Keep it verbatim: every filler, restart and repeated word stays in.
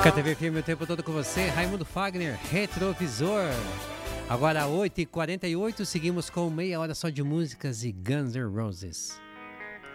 K T V Firme o tempo todo com você, Raimundo Fagner, Retrovisor. Agora oito e quarenta e oito, seguimos com meia hora só de músicas e Guns N' Roses.